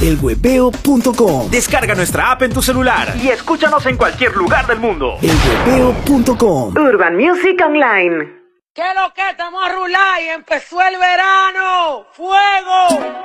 elwebeo.com. Descarga nuestra app en tu celular y escúchanos en cualquier lugar del mundo. elwebeo.com. Urban Music Online. ¿Qué lo que estamos a rular y empezó el verano? ¡Fuego!